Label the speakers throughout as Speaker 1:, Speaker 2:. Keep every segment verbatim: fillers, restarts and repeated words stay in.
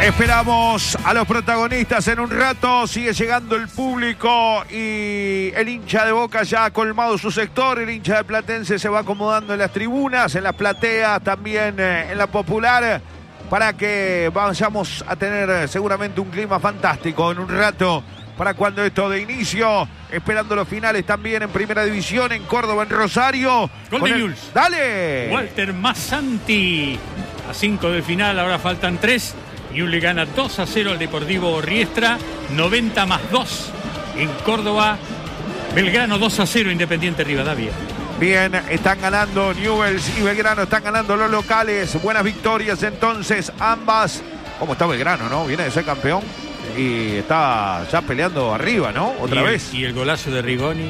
Speaker 1: Esperamos a los protagonistas en un rato. Sigue llegando el público y el hincha de Boca ya ha colmado su sector. El hincha de Platense se va acomodando en las tribunas, en las plateas, también eh, en la popular, para que vayamos a tener seguramente un clima fantástico en un rato para cuando esto de inicio. Esperando los finales también en Primera División, en Córdoba, en Rosario.
Speaker 2: Gol de Newell's.
Speaker 1: ¡Dale!
Speaker 2: Walter Massanti. A cinco del final, ahora faltan tres. Newell's le gana dos a cero al Deportivo Riestra, noventa más dos en Córdoba. Belgrano dos a cero, Independiente Rivadavia.
Speaker 1: Bien, están ganando Newell's y Belgrano, están ganando los locales. Buenas victorias entonces, ambas. ¿Cómo está Belgrano, no? Viene de ser campeón y está ya peleando arriba, ¿no? Otra
Speaker 2: y el,
Speaker 1: vez.
Speaker 2: Y el golazo de Rigoni.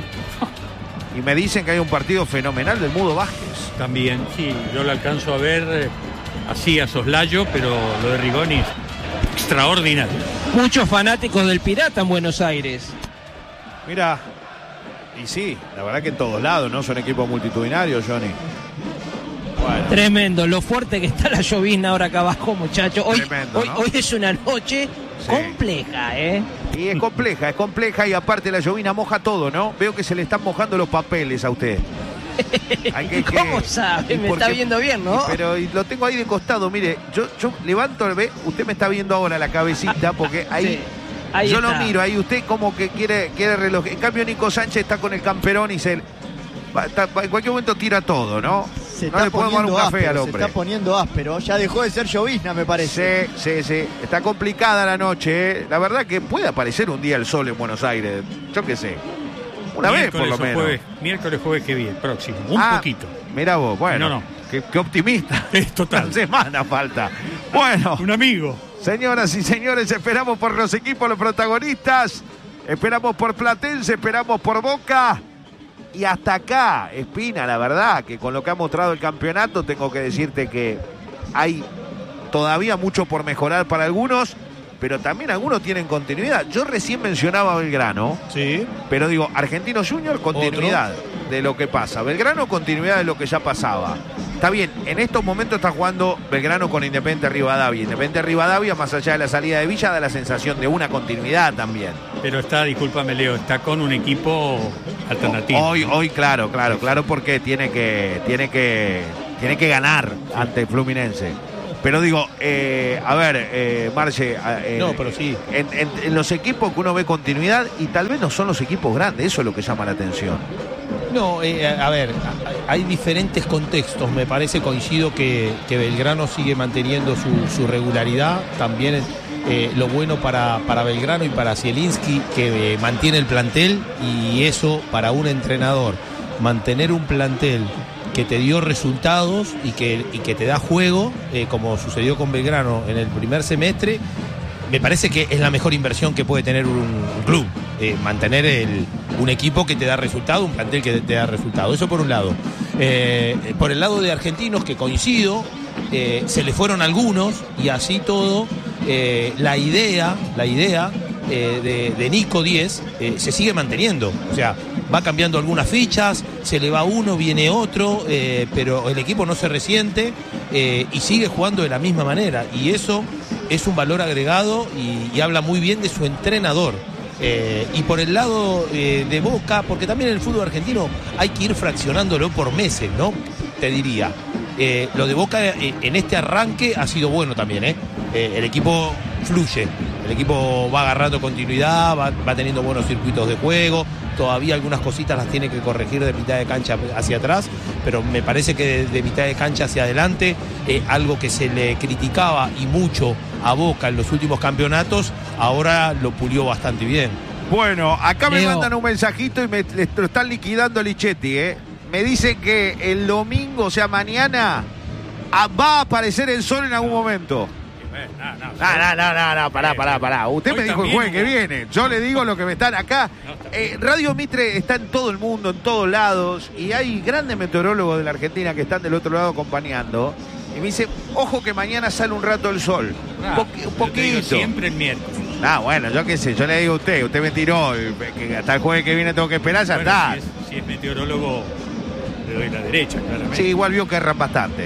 Speaker 1: Y me dicen que hay un partido fenomenal del Mudo Vázquez.
Speaker 2: También, sí, yo lo alcanzo a ver eh, así a soslayo, pero lo de Rigoni es extraordinario.
Speaker 3: Muchos fanáticos del Pirata en Buenos Aires.
Speaker 1: Mira, y sí, la verdad que en todos lados, ¿no? Son equipos multitudinarios, Johnny. Bueno.
Speaker 3: Tremendo, lo fuerte que está la llovizna ahora acá abajo, muchachos. Hoy,
Speaker 1: Tremendo,
Speaker 3: hoy,
Speaker 1: ¿no?
Speaker 3: hoy es una noche sí. compleja, ¿eh?
Speaker 1: Y es compleja, es compleja y aparte la llovizna moja todo, ¿no? Veo que se le están mojando los papeles a usted. Hay que,
Speaker 3: ¿Cómo
Speaker 1: que,
Speaker 3: sabe? Me
Speaker 1: porque,
Speaker 3: está viendo bien, ¿no?
Speaker 1: Pero y lo tengo ahí de costado, mire, yo, yo levanto, ve, usted me está viendo ahora la cabecita porque ahí...
Speaker 3: Sí. Ahí
Speaker 1: yo
Speaker 3: está.
Speaker 1: lo miro, ahí usted como que quiere, quiere reloj. En cambio, Nico Sánchez está con el camperón y se va, está, en cualquier momento tira todo, ¿no?
Speaker 4: Se
Speaker 1: no
Speaker 4: está
Speaker 1: le podemos dar un
Speaker 4: poniendo
Speaker 1: café
Speaker 4: áspero,
Speaker 1: al
Speaker 4: se
Speaker 1: hombre.
Speaker 4: está poniendo áspero. Ya dejó de ser llovizna, me parece.
Speaker 1: Sí, sí, sí. Está complicada la noche, ¿eh? La verdad que puede aparecer un día el sol en Buenos Aires. Yo qué sé. Una vez, por lo menos.
Speaker 2: Jueves, miércoles, jueves que viene, próximo. Un
Speaker 1: ah,
Speaker 2: poquito.
Speaker 1: Mirá vos, bueno.
Speaker 2: No, no.
Speaker 1: Qué, qué optimista.
Speaker 2: Es total.
Speaker 1: Una semana falta. Bueno.
Speaker 2: Un amigo.
Speaker 1: Señoras y señores, esperamos por los equipos, los protagonistas. Esperamos por Platense, esperamos por Boca. Y hasta acá, Espina, la verdad, que con lo que ha mostrado el campeonato, tengo que decirte que hay todavía mucho por mejorar para algunos, pero también algunos tienen continuidad. Yo recién mencionaba a Belgrano,
Speaker 5: sí,
Speaker 1: pero digo, Argentinos Juniors, continuidad ¿Otro? de lo que pasa. Belgrano, continuidad de lo que ya pasaba. Está bien, en estos momentos está jugando Belgrano con Independiente Rivadavia. Independiente Rivadavia, más allá de la salida de Villa, da la sensación de una continuidad también.
Speaker 2: Pero está, discúlpame Leo, está con un equipo alternativo.
Speaker 1: Hoy, hoy claro, claro, claro, porque tiene que, tiene que, tiene que ganar ante Fluminense. Pero digo, eh, a ver, eh, Marce, eh,
Speaker 5: no, pero sí.
Speaker 1: En, en, en los equipos que uno ve continuidad, y tal vez no son los equipos grandes, eso es lo que llama la atención.
Speaker 5: No, eh, a ver, hay diferentes contextos. Me parece, coincido que, que Belgrano sigue manteniendo su, su regularidad. También eh, lo bueno para, para Belgrano y para Zielinski, que eh, mantiene el plantel, y eso para un entrenador, mantener un plantel que te dio resultados y que, y que te da juego, eh, como sucedió con Belgrano en el primer semestre, me parece que es la mejor inversión que puede tener un, un club. Eh, mantener el, un equipo que te da resultado, un plantel que te da resultado. Eso por un lado. Eh, por el lado de Argentinos, que coincido, eh, se le fueron algunos y así todo, eh, la idea, la idea eh, de, de Nico Díez eh, se sigue manteniendo. O sea, va cambiando algunas fichas, se le va uno, viene otro, eh, pero el equipo no se resiente eh, y sigue jugando de la misma manera. Y eso es un valor agregado y, y habla muy bien de su entrenador. Eh, y por el lado eh, de Boca, porque también en el fútbol argentino hay que ir fraccionándolo por meses, ¿no? Te diría. Eh, lo de Boca eh, en este arranque ha sido bueno también, ¿eh? Eh, el equipo fluye, el equipo va agarrando continuidad, va, va teniendo buenos circuitos de juego, todavía algunas cositas las tiene que corregir de mitad de cancha hacia atrás, pero me parece que de, de mitad de cancha hacia adelante, eh, algo que se le criticaba y mucho a Boca en los últimos campeonatos, ahora lo pulió bastante bien.
Speaker 1: Bueno, acá
Speaker 3: Leo.
Speaker 1: me mandan un mensajito y me le, lo están liquidando a Lichetti, ¿eh? Me dicen que el domingo, o sea, mañana, a, va a aparecer el sol en algún momento.
Speaker 2: No, no,
Speaker 1: No, no, no, no, no, pará, pará, pará. Usted
Speaker 2: Hoy
Speaker 1: me dijo el
Speaker 2: también
Speaker 1: jueves que
Speaker 2: hubo...
Speaker 1: viene. Yo le digo lo que me están acá.
Speaker 2: No,
Speaker 1: eh, Radio Mitre está en todo el mundo, en todos lados. Y hay grandes meteorólogos de la Argentina que están del otro lado acompañando. Y me dice, ojo que mañana sale un rato el sol.
Speaker 2: Ah,
Speaker 1: un, poqu- un
Speaker 2: yo te digo
Speaker 1: poquito.
Speaker 2: siempre el miércoles.
Speaker 1: Ah, bueno, yo qué sé, yo le digo a usted. Usted me tiró. Que hasta el jueves que viene tengo que esperar, ya
Speaker 2: Bueno,
Speaker 1: está.
Speaker 2: Si es, si es meteorólogo, le doy la derecha, claramente.
Speaker 1: Sí, igual vio que erran bastante, ¿eh?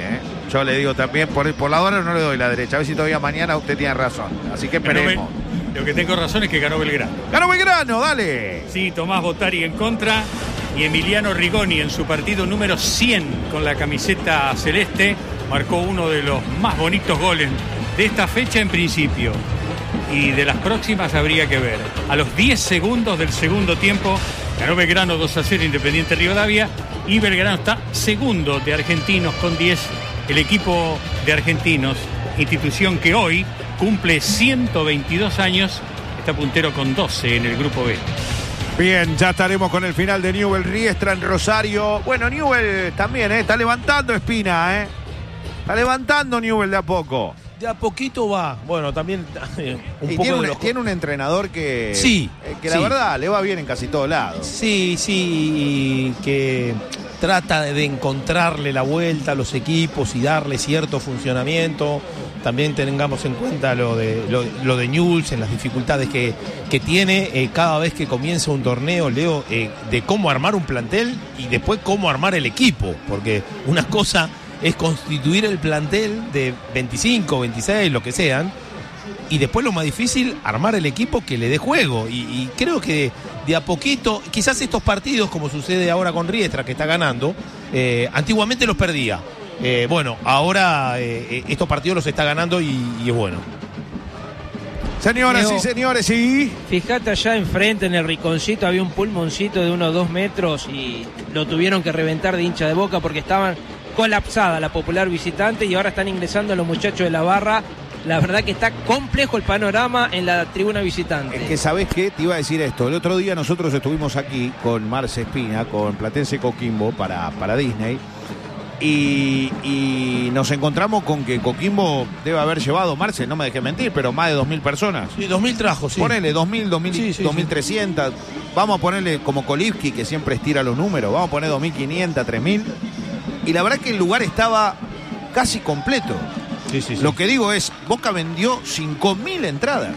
Speaker 1: Yo le digo también, por, por la hora no le doy la derecha. A ver si todavía mañana usted tiene razón. Así que esperemos.
Speaker 2: Lo que tengo razón es que ganó Belgrano.
Speaker 1: ¡Ganó Belgrano! ¡Dale!
Speaker 2: Sí, Tomás Botari en contra y Emiliano Rigoni en su partido número cien con la camiseta celeste marcó uno de los más bonitos goles de esta fecha en principio. Y de las próximas habría que ver. A los diez segundos del segundo tiempo ganó Belgrano dos a cero Independiente Rivadavia y Belgrano está segundo de Argentinos con diez. El equipo de Argentinos, institución que hoy cumple ciento veintidós años, está puntero con doce en el grupo B.
Speaker 1: Bien, ya estaremos con el final de Newell Riestra en Rosario. Bueno, Newell también, ¿eh? Está levantando Espina, ¿eh? Está levantando Newell de a poco.
Speaker 5: De a poquito va. Bueno, también eh, un
Speaker 1: y
Speaker 5: poco
Speaker 1: tiene,
Speaker 5: de
Speaker 1: un,
Speaker 5: los...
Speaker 1: tiene un entrenador que,
Speaker 5: sí,
Speaker 1: eh, que la
Speaker 5: sí.
Speaker 1: verdad le va bien en casi todos lados.
Speaker 5: Sí, sí, y que trata de encontrarle la vuelta a los equipos y darle cierto funcionamiento. También tengamos en cuenta lo de lo, lo de Newell's, en las dificultades que, que tiene eh, cada vez que comienza un torneo, Leo, eh, de cómo armar un plantel y después cómo armar el equipo, porque una cosa es constituir el plantel de veinticinco, veintiséis, lo que sean, y después lo más difícil, armar el equipo que le dé juego. Y, y creo que de a poquito, quizás estos partidos, como sucede ahora con Riestra, que está ganando, eh, antiguamente los perdía. Eh, bueno, ahora eh, estos partidos los está ganando y, y es bueno.
Speaker 1: Señoras
Speaker 3: Leo,
Speaker 1: y señores, sí.
Speaker 3: Fíjate allá enfrente en el rinconcito había un pulmoncito de unos dos metros y lo tuvieron que reventar de hincha de Boca porque estaban colapsada la popular visitante y ahora están ingresando los muchachos de la barra. La verdad que está complejo el panorama en la tribuna visitante.
Speaker 1: Es que, ¿sabés qué? Te iba a decir esto. El otro día nosotros estuvimos aquí con Marce Espina, con Platense Coquimbo para, para Disney. Y, y nos encontramos con que Coquimbo debe haber llevado, Marce, no me dejes mentir, pero más de dos mil personas.
Speaker 5: Sí, dos mil trajo, sí.
Speaker 1: Ponele dos mil, dos mil,
Speaker 5: sí, sí,
Speaker 1: dos mil trescientas. Sí. Vamos a ponerle como Kolivsky, que siempre estira los números. Vamos a poner dos mil quinientas, tres mil. Y la verdad que el lugar estaba casi completo.
Speaker 5: Sí, sí, sí.
Speaker 1: Lo que digo es, Boca vendió cinco mil entradas.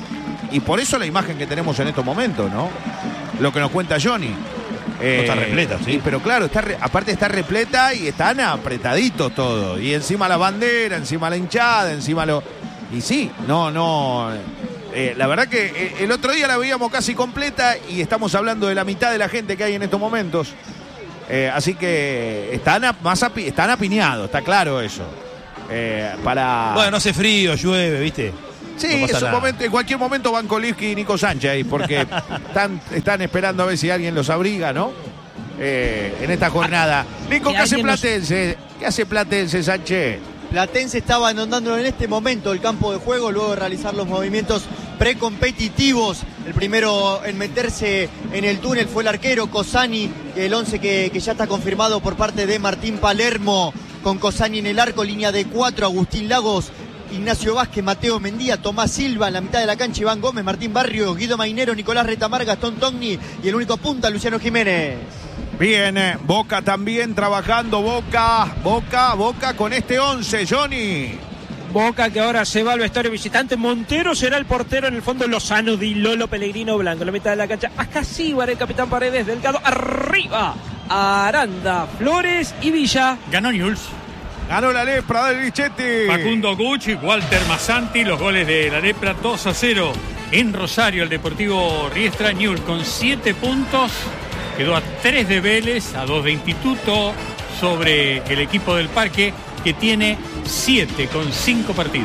Speaker 1: Y por eso la imagen que tenemos en estos momentos, ¿no? Lo que nos cuenta Johnny.
Speaker 5: Eh, no está repleta, sí.
Speaker 1: Y, pero claro, está re, aparte está repleta y están apretaditos todos. Y encima la bandera, encima la hinchada, encima lo... Y sí, no, no... Eh, la verdad que eh, el otro día la veíamos casi completa y estamos hablando de la mitad de la gente que hay en estos momentos. Eh, así que están, a, más api, están apiñados, está claro eso. Eh, para...
Speaker 5: Bueno, no hace frío, llueve, ¿viste?
Speaker 1: Sí,
Speaker 5: no
Speaker 1: es un
Speaker 5: nada.
Speaker 1: momento, en cualquier momento van Kolivsky y Nico Sánchez ahí, porque están, están esperando a ver si alguien los abriga, ¿no? Eh, en esta jornada. Nico, ¿qué hace Platense? Nos... ¿Qué hace Platense, Sánchez?
Speaker 4: Platense está abandonando en este momento el campo de juego luego de realizar los movimientos precompetitivos. El primero en meterse en el túnel fue el arquero Cosani, el once que, que ya está confirmado por parte de Martín Palermo, con Cosani en el arco, línea de cuatro, Agustín Lagos, Ignacio Vázquez, Mateo Mendía, Tomás Silva en la mitad de la cancha, Iván Gómez, Martín Barrios, Guido Mainero, Nicolás Retamar, Gastón Togni y el único punta, Luciano Jiménez.
Speaker 1: Bien, Boca también trabajando, Boca, Boca, Boca con este once, Johnny.
Speaker 3: Boca que ahora se va al vestuario visitante. Montero será el portero, en el fondo Lozano, Di Lolo, Pellegrino, Blanco. En la mitad de la cancha, Ascasíbar, el capitán Paredes, Delgado, arriba, Aranda, Flores y Villa.
Speaker 2: Ganó Newell's.
Speaker 1: Ganó la Lepra del Bichetti.
Speaker 2: Facundo Gucci, Walter Masanti, los goles de la Lepra, dos a cero. En Rosario, el Deportivo Riestra, Newell's con siete puntos. Quedó a tres de Vélez, a dos de Instituto, sobre el equipo del Parque, que tiene siete con cinco partidos.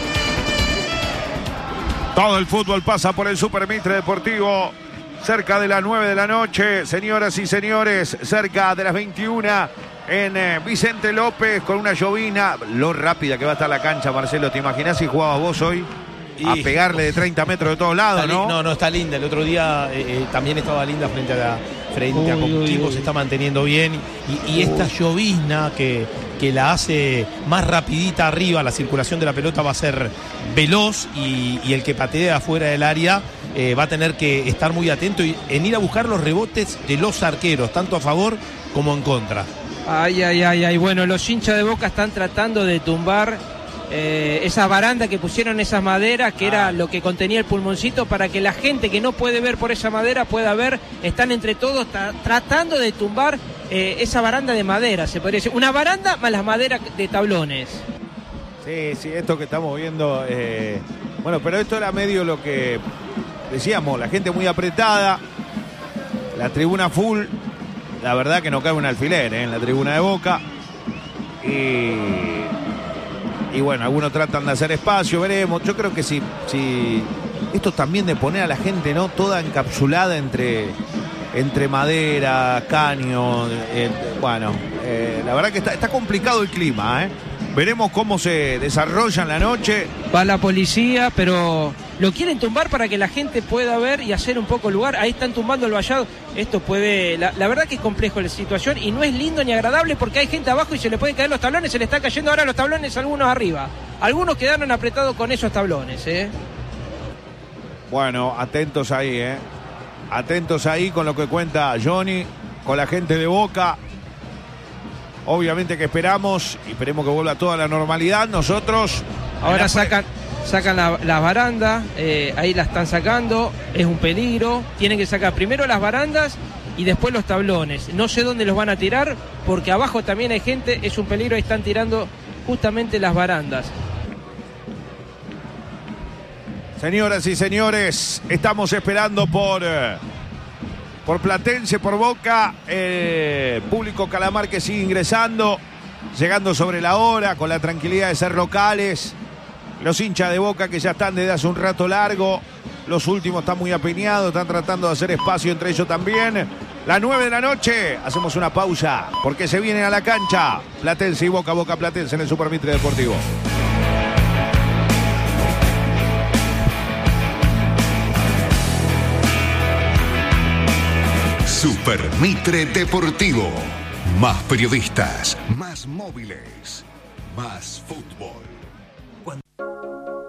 Speaker 1: Todo el fútbol pasa por el Super Mitre Deportivo. Cerca de las nueve de la noche, señoras y señores, cerca de las veintiuna, en eh, Vicente López, con una llovina. Lo rápida que va a estar la cancha, Marcelo. ¿Te imaginás si jugabas vos hoy? Y... a pegarle de treinta metros de todos lados, ¿no?
Speaker 5: No, no, está linda. El otro día eh, eh, también estaba linda frente a la frente uy, a Coquimbo, se está manteniendo bien. Y, y esta llovizna que, que la hace más rapidita arriba, la circulación de la pelota va a ser veloz y, y el que patee afuera del área eh, va a tener que estar muy atento y, en ir a buscar los rebotes de los arqueros, tanto a favor como en contra.
Speaker 3: Ay, ay, ay, ay. Bueno, los hinchas de Boca están tratando de tumbar Eh, esa baranda que pusieron, esas maderas, que ah. era lo que contenía el pulmoncito, para que la gente que no puede ver por esa madera pueda ver. Están entre todos tra- tratando de tumbar eh, esa baranda de madera, se podría decir. Una baranda más las maderas de tablones.
Speaker 1: Sí, sí, esto que estamos viendo. Eh, bueno, pero esto era medio lo que decíamos, la gente muy apretada, la tribuna full. La verdad que no cabe un alfiler eh, en la tribuna de Boca. Y, y bueno, algunos tratan de hacer espacio, veremos. Yo creo que si, si esto también de poner a la gente, ¿no? Toda encapsulada entre, entre madera, caño. Eh, bueno, eh, la verdad que está, está complicado el clima, ¿eh? Veremos cómo se desarrolla en la noche.
Speaker 3: Va la policía, pero lo quieren tumbar para que la gente pueda ver y hacer un poco lugar. Ahí están tumbando el vallado. Esto puede... La, la verdad que es complejo la situación y no es lindo ni agradable porque hay gente abajo y se le pueden caer los tablones. Se le está cayendo ahora los tablones, algunos arriba. Algunos quedaron apretados con esos tablones, ¿eh?
Speaker 1: Bueno, atentos ahí, ¿eh? Atentos ahí con lo que cuenta Johnny, con la gente de Boca. Obviamente que esperamos y esperemos que vuelva toda la normalidad. Nosotros...
Speaker 3: Ahora sacan, sacan la, las barandas, eh, ahí la están sacando, es un peligro. Tienen que sacar primero las barandas y después los tablones. No sé dónde los van a tirar porque abajo también hay gente, es un peligro, ahí están tirando justamente las barandas.
Speaker 1: Señoras y señores, estamos esperando por... Eh, por Platense, por Boca, eh, público Calamar que sigue ingresando, llegando sobre la hora, con la tranquilidad de ser locales. Los hinchas de Boca que ya están desde hace un rato largo, los últimos están muy apiñados, están tratando de hacer espacio entre ellos también. Las nueve de la noche, hacemos una pausa, porque se vienen a la cancha Platense y Boca, Boca Platense en el Super Mitre Deportivo.
Speaker 6: Super Mitre Deportivo. Más periodistas, más móviles, más fútbol.